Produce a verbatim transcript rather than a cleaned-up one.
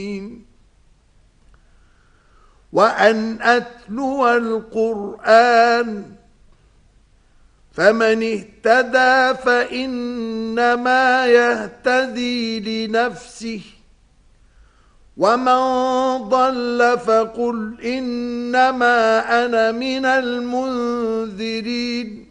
وأن أتلو القرآن فمن اهتدى فإنما يهتدي لنفسه ومن ضل فقل إنما أنا من المنذرين